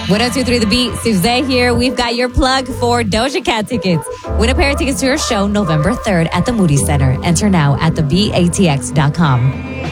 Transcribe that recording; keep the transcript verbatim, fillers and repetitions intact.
ten23 The Beat, Suzette here. We've got your plug for Doja Cat tickets. Win a pair of tickets to her show November third at the Moody Center. Enter now at the B A T X dot com.